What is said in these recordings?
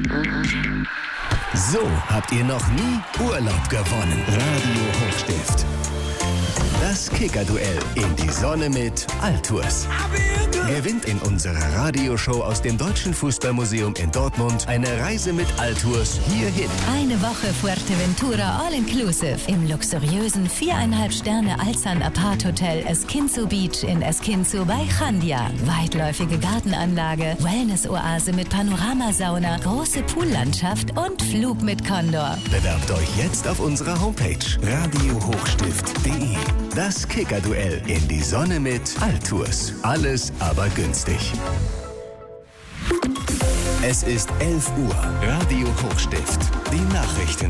So habt ihr noch nie Urlaub gewonnen. Radio Hochstift. Das Kicker-Duell in die Sonne mit Altours. Gewinnt in unserer Radioshow aus dem Deutschen Fußballmuseum in Dortmund eine Reise mit Altours hierhin. Eine Woche Fuerteventura All-Inclusive im luxuriösen 4,5 Sterne Alzan Apart Hotel Esquinzo Beach in Esquinzo bei Chandia. Weitläufige Gartenanlage, Wellness-Oase mit Panoramasauna, große Poollandschaft und Flug mit Condor. Bewerbt euch jetzt auf unserer Homepage radiohochstift.de. Das Kicker-Duell in die Sonne mit Altours. Alles aber günstig. Es ist 11 Uhr. Radio Hochstift. Die Nachrichten.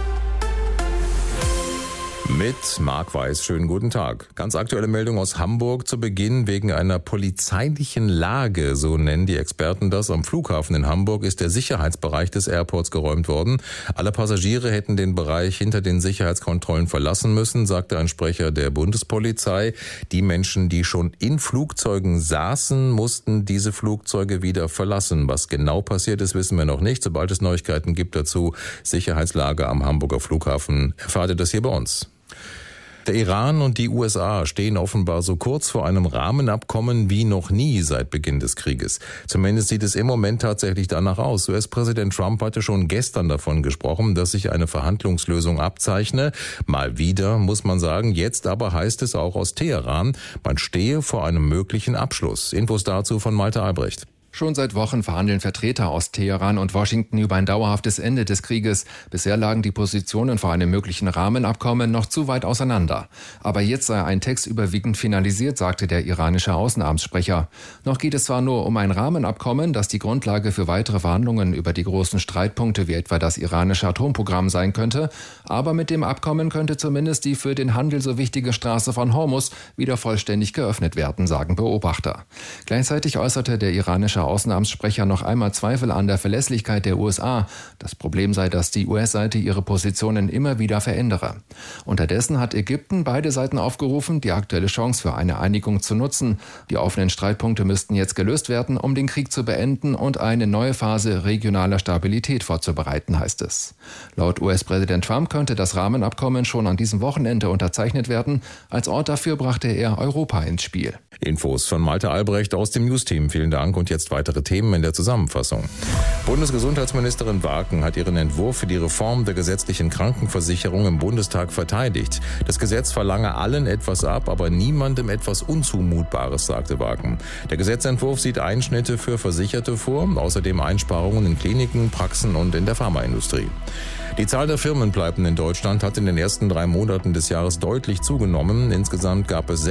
Mit Marc Weiß, schönen guten Tag. Ganz aktuelle Meldung aus Hamburg zu Beginn. Wegen einer polizeilichen Lage, so nennen die Experten das, am Flughafen in Hamburg ist der Sicherheitsbereich des Airports geräumt worden. Alle Passagiere hätten den Bereich hinter den Sicherheitskontrollen verlassen müssen, sagte ein Sprecher der Bundespolizei. Die Menschen, die schon in Flugzeugen saßen, mussten diese Flugzeuge wieder verlassen. Was genau passiert ist, wissen wir noch nicht. Sobald es Neuigkeiten gibt dazu, Sicherheitslage am Hamburger Flughafen, erfahrt ihr das hier bei uns. Der Iran und die USA stehen offenbar so kurz vor einem Rahmenabkommen wie noch nie seit Beginn des Krieges. Zumindest sieht es im Moment tatsächlich danach aus. US-Präsident Trump hatte schon gestern davon gesprochen, dass sich eine Verhandlungslösung abzeichne. Mal wieder, muss man sagen. Jetzt aber heißt es auch aus Teheran, man stehe vor einem möglichen Abschluss. Infos dazu von Malte Albrecht. Schon seit Wochen verhandeln Vertreter aus Teheran und Washington über ein dauerhaftes Ende des Krieges. Bisher lagen die Positionen vor einem möglichen Rahmenabkommen noch zu weit auseinander. Aber jetzt sei ein Text überwiegend finalisiert, sagte der iranische Außenamtssprecher. Noch geht es zwar nur um ein Rahmenabkommen, das die Grundlage für weitere Verhandlungen über die großen Streitpunkte wie etwa das iranische Atomprogramm sein könnte, aber mit dem Abkommen könnte zumindest die für den Handel so wichtige Straße von Hormuz wieder vollständig geöffnet werden, sagen Beobachter. Gleichzeitig äußerte der iranische Außenamtssprecher noch einmal Zweifel an der Verlässlichkeit der USA. Das Problem sei, dass die US-Seite ihre Positionen immer wieder verändere. Unterdessen hat Ägypten beide Seiten aufgerufen, die aktuelle Chance für eine Einigung zu nutzen. Die offenen Streitpunkte müssten jetzt gelöst werden, um den Krieg zu beenden und eine neue Phase regionaler Stabilität vorzubereiten, heißt es. Laut US-Präsident Trump könnte das Rahmenabkommen schon an diesem Wochenende unterzeichnet werden. Als Ort dafür brachte er Europa ins Spiel. Infos von Malte Albrecht aus dem News-Team. Vielen Dank und jetzt weitere Themen in der Zusammenfassung. Bundesgesundheitsministerin Waken hat ihren Entwurf für die Reform der gesetzlichen Krankenversicherung im Bundestag verteidigt. Das Gesetz verlange allen etwas ab, aber niemandem etwas Unzumutbares, sagte Waken. Der Gesetzentwurf sieht Einschnitte für Versicherte vor, außerdem Einsparungen in Kliniken, Praxen und in der Pharmaindustrie. Die Zahl der Firmenpleiten in Deutschland hat in den ersten 3 Monaten des Jahres deutlich zugenommen. Insgesamt gab es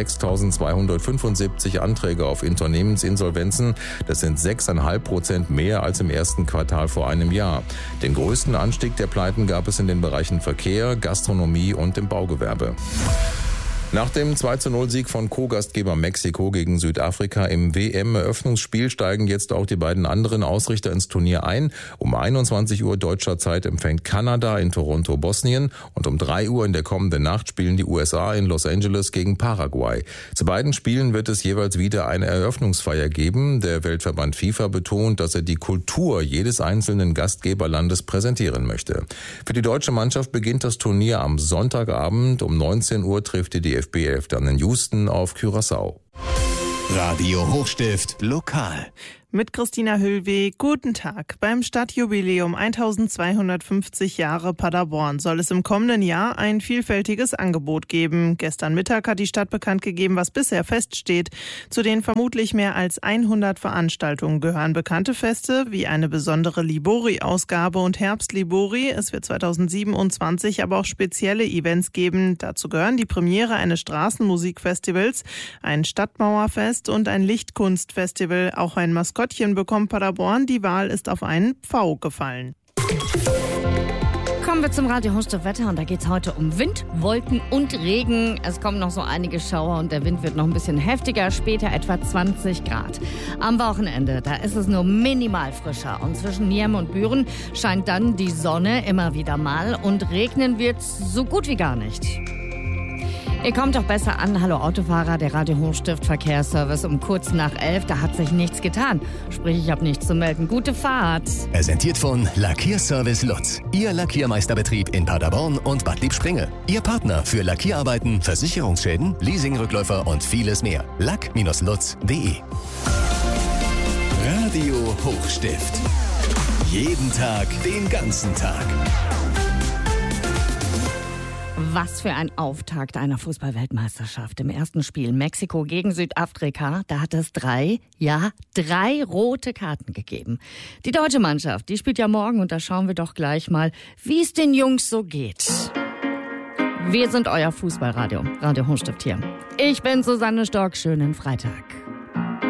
6.275 Anträge auf Unternehmensinsolvenzen. Das sind 6,5% mehr als im ersten Quartal vor einem Jahr. Den größten Anstieg der Pleiten gab es in den Bereichen Verkehr, Gastronomie und im Baugewerbe. Nach dem 2:0-Sieg von Co-Gastgeber Mexiko gegen Südafrika im WM-Eröffnungsspiel steigen jetzt auch die beiden anderen Ausrichter ins Turnier ein. Um 21 Uhr deutscher Zeit empfängt Kanada in Toronto Bosnien und um 3 Uhr in der kommenden Nacht spielen die USA in Los Angeles gegen Paraguay. Zu beiden Spielen wird es jeweils wieder eine Eröffnungsfeier geben. Der Weltverband FIFA betont, dass er die Kultur jedes einzelnen Gastgeberlandes präsentieren möchte. Für die deutsche Mannschaft beginnt das Turnier am Sonntagabend. Um 19 Uhr trifft die DFB 11 dann in Houston auf Curaçao. Radio Hochstift lokal. Mit Christina Hüllweg, guten Tag. Beim Stadtjubiläum 1250 Jahre Paderborn soll es im kommenden Jahr ein vielfältiges Angebot geben. Gestern Mittag hat die Stadt bekannt gegeben, was bisher feststeht. Zu den vermutlich mehr als 100 Veranstaltungen gehören bekannte Feste wie eine besondere Libori-Ausgabe und Herbst-Libori. Es wird 2027 aber auch spezielle Events geben. Dazu gehören die Premiere eines Straßenmusikfestivals, ein Stadtmauerfest und ein Lichtkunstfestival. Auch ein Maskottchen bekommt Paderborn. Die Wahl ist auf einen Pfau gefallen. Kommen wir zum Radio Hochstift Wetter und da geht es heute um Wind, Wolken und Regen. Es kommen noch so einige Schauer und der Wind wird noch ein bisschen heftiger, später etwa 20 Grad. Am Wochenende, da ist es nur minimal frischer und zwischen Niem und Büren scheint dann die Sonne immer wieder mal und regnen wird so gut wie gar nicht. Ihr kommt doch besser an. Hallo Autofahrer, der Radio Hochstift Verkehrsservice um kurz nach 11. Da hat sich nichts getan. Sprich, ich habe nichts zu melden. Gute Fahrt. Präsentiert von Lackierservice Lutz. Ihr Lackiermeisterbetrieb in Paderborn und Bad Liebspringe. Ihr Partner für Lackierarbeiten, Versicherungsschäden, Leasingrückläufer und vieles mehr. Lack-lutz.de. Radio Hochstift. Jeden Tag, den ganzen Tag. Was für ein Auftakt einer Fußball-Weltmeisterschaft. Im ersten Spiel Mexiko gegen Südafrika, da hat es 3 rote Karten gegeben. Die deutsche Mannschaft, die spielt ja morgen und da schauen wir doch gleich mal, wie es den Jungs so geht. Wir sind euer Fußballradio, Radio Hochstift hier. Ich bin Susanne Stork, schönen Freitag.